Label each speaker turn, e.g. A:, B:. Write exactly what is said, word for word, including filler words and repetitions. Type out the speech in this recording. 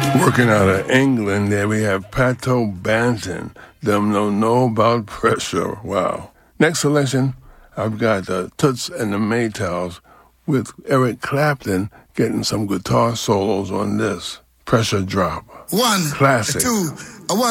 A: Working out of England, there we have Pato Banton. Them don't know about pressure. Wow. Next selection, I've got the Toots and the Maytals with Eric Clapton getting some guitar solos on this. Pressure Drop.
B: One,
A: classic.
B: two,